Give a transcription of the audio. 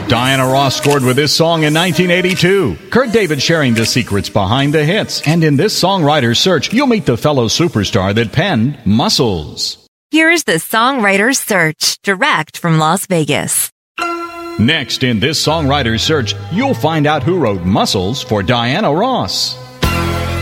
Diana Ross scored with this song in 1982. Kurt David sharing the secrets behind the hits. And in this songwriter's search, you'll meet the fellow superstar that penned Muscles. Here's the Songwriter's Search, direct from Las Vegas. Next in this songwriter's search, you'll find out who wrote Muscles for Diana Ross.